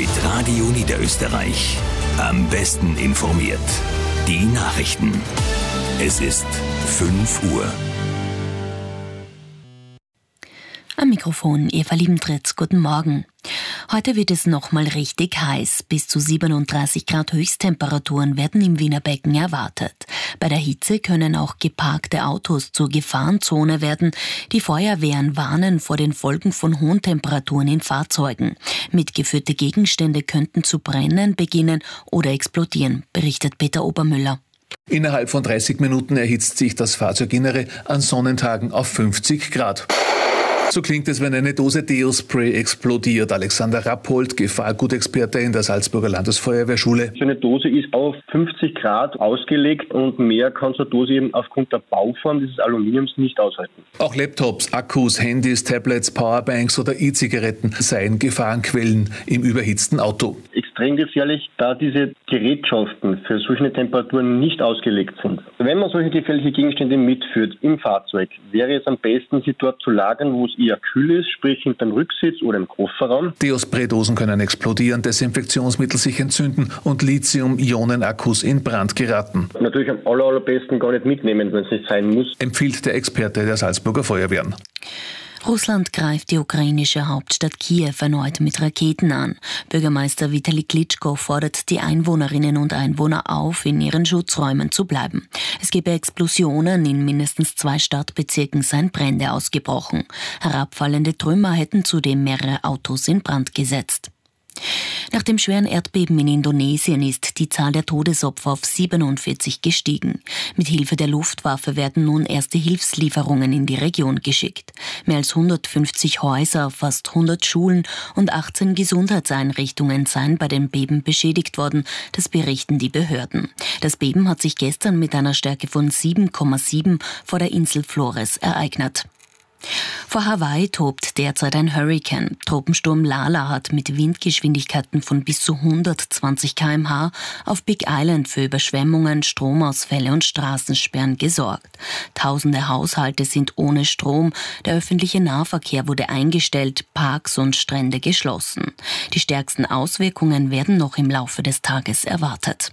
mit Radio Niederösterreich. Am besten informiert. Die Nachrichten. Es ist 5 Uhr. Am Mikrofon Eva Liebentritz, guten Morgen. Heute wird es nochmal richtig heiß. Bis zu 37 Grad Höchsttemperaturen werden im Wiener Becken erwartet. Bei der Hitze können auch geparkte Autos zur Gefahrenzone werden. Die Feuerwehren warnen vor den Folgen von hohen Temperaturen in Fahrzeugen. Mitgeführte Gegenstände könnten zu brennen beginnen oder explodieren, berichtet Peter Obermüller. Innerhalb von 30 Minuten erhitzt sich das Fahrzeuginnere an Sonnentagen auf 50 Grad. So klingt es, wenn eine Dose Deo-Spray explodiert. Alexander Rappold, Gefahrgutexperte in der Salzburger Landesfeuerwehrschule. So eine Dose ist auf 50 Grad ausgelegt und mehr kann so eine Dose eben aufgrund der Bauform dieses Aluminiums nicht aushalten. Auch Laptops, Akkus, Handys, Tablets, Powerbanks oder E-Zigaretten seien Gefahrenquellen im überhitzten Auto. Extrem gefährlich, da diese Gerätschaften für solche Temperaturen nicht ausgelegt sind. Wenn man solche gefährliche Gegenstände mitführt im Fahrzeug, wäre es am besten, sie dort zu lagern, wo es eher kühl ist, sprich hinterm Rücksitz oder im Kofferraum. Deo-Spray-Dosen können explodieren, Desinfektionsmittel sich entzünden und Lithium-Ionen-Akkus in Brand geraten. Natürlich am allerbesten gar nicht mitnehmen, wenn es nicht sein muss, empfiehlt der Experte der Salzburger Feuerwehren. Russland greift die ukrainische Hauptstadt Kiew erneut mit Raketen an. Bürgermeister Vitali Klitschko fordert die Einwohnerinnen und Einwohner auf, in ihren Schutzräumen zu bleiben. Es gebe Explosionen, in mindestens 2 Stadtbezirken seien Brände ausgebrochen. Herabfallende Trümmer hätten zudem mehrere Autos in Brand gesetzt. Nach dem schweren Erdbeben in Indonesien ist die Zahl der Todesopfer auf 47 gestiegen. Mit Hilfe der Luftwaffe werden nun erste Hilfslieferungen in die Region geschickt. Mehr als 150 Häuser, fast 100 Schulen und 18 Gesundheitseinrichtungen seien bei dem Beben beschädigt worden. Das berichten die Behörden. Das Beben hat sich gestern mit einer Stärke von 7,7 vor der Insel Flores ereignet. Vor Hawaii tobt derzeit ein Hurrikan. Tropensturm Lala hat mit Windgeschwindigkeiten von bis zu 120 km/h auf Big Island für Überschwemmungen, Stromausfälle und Straßensperren gesorgt. Tausende Haushalte sind ohne Strom, der öffentliche Nahverkehr wurde eingestellt, Parks und Strände geschlossen. Die stärksten Auswirkungen werden noch im Laufe des Tages erwartet.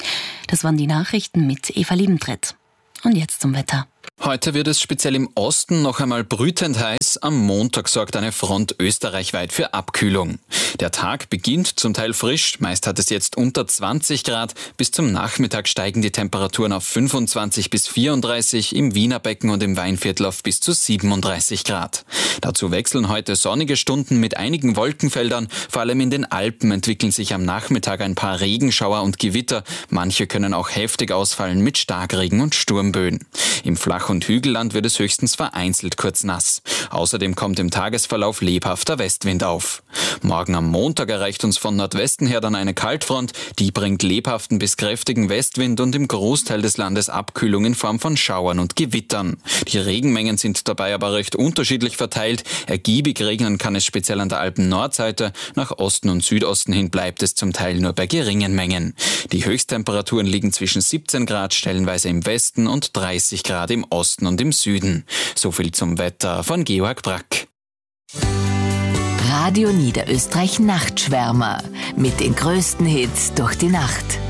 Das waren die Nachrichten mit Eva Liebentritz. Und jetzt zum Wetter. Heute wird es speziell im Osten noch einmal brütend heiß. Am Montag sorgt eine Front österreichweit für Abkühlung. Der Tag beginnt zum Teil frisch, meist hat es jetzt unter 20 Grad. Bis zum Nachmittag steigen die Temperaturen auf 25 bis 34, im Wiener Becken und im Weinviertel auf bis zu 37 Grad. Dazu wechseln heute sonnige Stunden mit einigen Wolkenfeldern. Vor allem in den Alpen entwickeln sich am Nachmittag ein paar Regenschauer und Gewitter. Manche können auch heftig ausfallen mit Starkregen und Sturmböen. Im Flach- und Hügelland wird es höchstens vereinzelt kurz nass. Außerdem kommt im Tagesverlauf lebhafter Westwind auf. Morgen am Montag erreicht uns von Nordwesten her dann eine Kaltfront. Die bringt lebhaften bis kräftigen Westwind und im Großteil des Landes Abkühlung in Form von Schauern und Gewittern. Die Regenmengen sind dabei aber recht unterschiedlich verteilt. Ergiebig regnen kann es speziell an der Alpen-Nordseite. Nach Osten und Südosten hin bleibt es zum Teil nur bei geringen Mengen. Die Höchsttemperaturen liegen zwischen 17 Grad stellenweise im Westen und 30 Grad im Osten und im Süden. So viel zum Wetter von Georg Brack. Radio Niederösterreich Nachtschwärmer mit den größten Hits durch die Nacht.